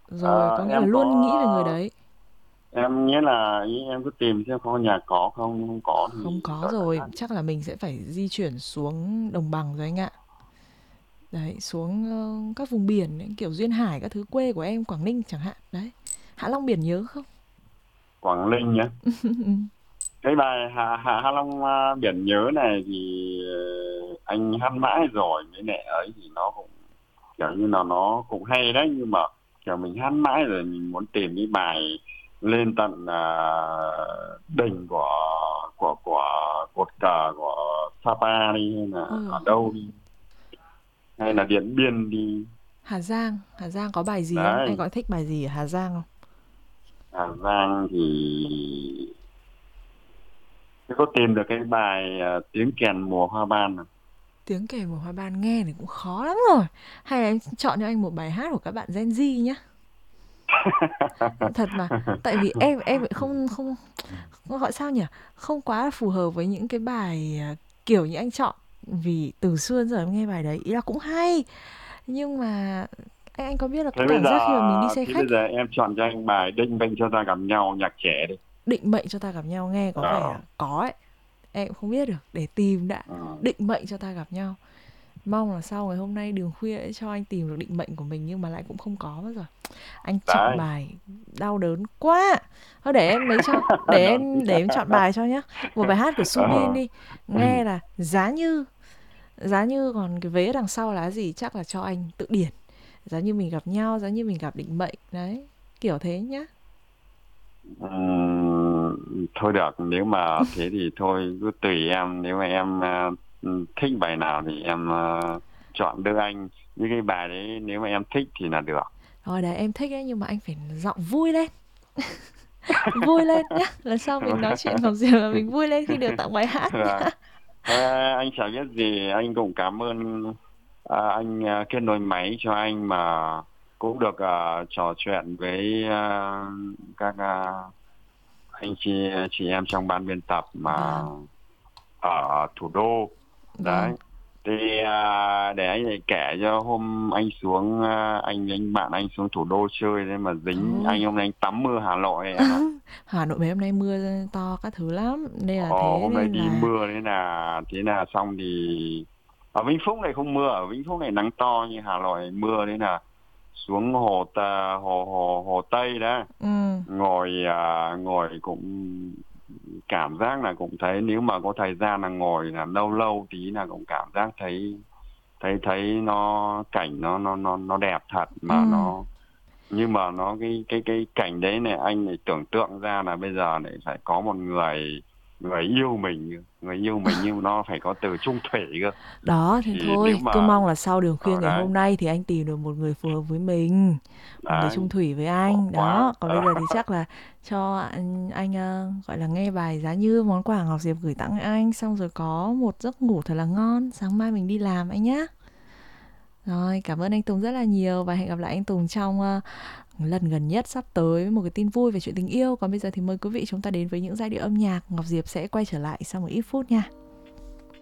Rồi có nghĩa là Em có, luôn nghĩ về người đấy. em nghĩa là ý em cứ tìm xem có nhà có không, không có Không thì có đợi bạn rồi, hát. chắc là mình sẽ phải di chuyển xuống đồng bằng rồi anh ạ. Đấy, xuống các vùng biển ấy, kiểu duyên hải các thứ, quê của em Quảng Ninh chẳng hạn. Đấy. Hạ Long biển nhớ không? Quảng Ninh nhá. Cái bài Hạ Long biển nhớ này thì anh hát mãi rồi, với lại ấy thì nó cũng kiểu như là nó cũng hay đấy, nhưng mà kiểu mình hát mãi rồi mình muốn tìm cái bài lên tận đỉnh của cột cờ của Sapa đi, hay là Ôi, ở đâu đi, hay là Điện Biên đi. Hà Giang có bài gì không? Anh Đấy, có thích bài gì ở Hà Giang không? Hà Giang thì thế có tìm được cái bài tiếng kèn mùa hoa ban không? Tiếng kèn của Hoa Ban nghe thì cũng khó lắm rồi. Hay là em chọn cho anh một bài hát của các bạn Gen Z nhá. Thật mà, tại vì em lại không không không gọi sao nhỉ? Không quá là phù hợp với những cái bài kiểu như anh chọn. Vì từ xưa đến giờ em nghe bài đấy, ý là cũng hay, nhưng mà anh có biết là cái thế bây cảm giờ giác khi mà mình đi xe thế bây khách giờ ấy, em chọn cho anh bài Đinh Vinh cho ta gặp nhau nhạc trẻ đi. định mệnh cho ta gặp nhau nghe có vẻ Ờ, có ấy. Em cũng không biết được, để tìm đã. ừ. Định mệnh cho ta gặp nhau. Mong là sau ngày hôm nay đường khuya ấy cho anh tìm được định mệnh của mình, nhưng mà lại cũng không có bao giờ. Anh chọn Đấy. bài đau đớn quá. Thôi để em lấy cho, Đón để em chọn bài cho nhá. Một bài hát của Subin ờ. đi. Nghe là Giá Như. Giá Như, còn cái vế đằng sau là gì chắc là cho anh tự điển. Giá như mình gặp nhau, giá như mình gặp định mệnh. Đấy, kiểu thế nhá. Thôi được, nếu mà thế thì thôi cứ tùy em, nếu mà em thích bài nào thì em chọn đưa anh những cái bài đấy, nếu mà em thích thì là được. Rồi đấy, em thích ấy, nhưng mà anh phải giọng vui lên. Vui lên nhá. Lần sau mình nói chuyện Ngọc Diệp là mình vui lên khi được tặng bài hát Vâng. nhá. Thôi, anh chả biết gì, anh cũng cảm ơn anh kết nối máy cho anh mà cũng được trò chuyện với các anh chị em trong ban biên tập mà Vâng, ở thủ đô. vâng. Đấy, thì để anh lại kể cho hôm anh xuống anh bạn anh xuống thủ đô chơi đấy mà dính, Thôi, anh hôm nay anh tắm mưa Hà Nội em ạ. Hà Nội mấy hôm nay mưa to các thứ lắm. Nên là Ồ, thế hôm nay nên đi là mưa thế là xong thì ở Vĩnh Phúc này không mưa, ở Vĩnh Phúc này nắng to, như Hà Nội mưa đấy là xuống hồ Tây đó, ừ, ngồi cũng cảm giác là cũng thấy, nếu mà có thời gian là ngồi là lâu lâu tí là cũng cảm giác thấy thấy thấy nó cảnh nó đẹp thật, ừ. mà nó, nhưng mà nó cái cảnh đấy này anh lại tưởng tượng ra là bây giờ lại phải có một người người yêu mình, người yêu mình nhưng nó phải có từ chung thủy cơ. Đó, thế Thì nếu thôi, cứ mà mong là sau đường khuya ở ngày đấy, hôm nay thì anh tìm được một người phù hợp với mình, một người chung đấy thủy với khổ anh. quá. Đó, còn bây giờ thì chắc là cho anh gọi là nghe bài Giá Như, món quà Ngọc Diệp gửi tặng anh, xong rồi có một giấc ngủ thật là ngon, sáng mai mình đi làm anh nhá. Rồi, cảm ơn anh Tùng rất là nhiều và hẹn gặp lại anh Tùng trong lần gần nhất sắp tới với một cái tin vui về chuyện tình yêu. Còn bây giờ thì mời quý vị chúng ta đến với những giai điệu âm nhạc. Ngọc Diệp sẽ quay trở lại sau một ít phút nha.